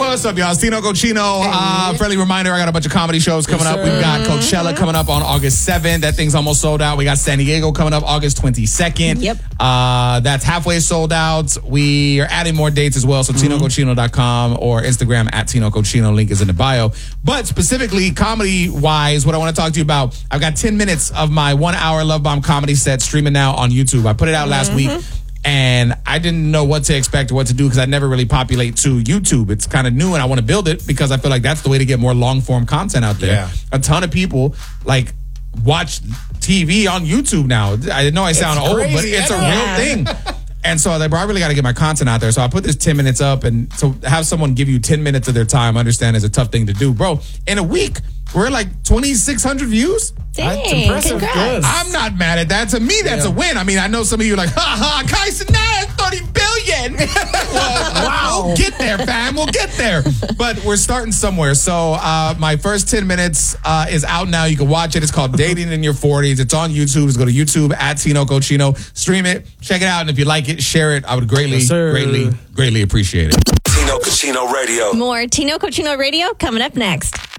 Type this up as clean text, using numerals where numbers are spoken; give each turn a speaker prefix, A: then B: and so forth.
A: what's up, y'all? It's Tino Cochino. Friendly reminder, I got a bunch of comedy shows coming up. We've got Coachella coming up on August 7th. That thing's almost sold out. We got San Diego coming up August 22nd.
B: Yep.
A: That's halfway sold out. We are adding more dates as well. So TinoCochino.com or Instagram at Tino Cochino. Link is in the bio. But specifically, comedy-wise, what I want to talk to you about, I've got 10 minutes of my 1 hour Love Bomb comedy set streaming now on YouTube. I put it out last week. And I didn't know what to expect or what to do because I never really populate to YouTube. It's kind of new and I want to build it because I feel like that's the way to get more long form content out there. Yeah. A ton of people watch TV on YouTube now. I know I sound old, but it's a real thing. And so I was like, bro, I really got to get my content out there. So I put this 10 minutes up, and to have someone give you 10 minutes of their time, I understand is a tough thing to do. Bro, in a week, we're at 2,600
B: Dang,
A: that's impressive.
B: congrats.
A: I'm not mad at that. To me, that's a win. I mean, I know some of you are like, Kai Cenat, 30 billion. Wow. We'll get there, fam. We'll get there. But we're starting somewhere. So my first 10 minutes is out now. You can watch it. It's called Dating in Your 40s. It's on YouTube. Just go to YouTube at Tino Cochino. Stream it. Check it out. And if you like it, share it. I would greatly appreciate it.
C: Tino Cochino Radio.
B: More Tino Cochino Radio coming up next.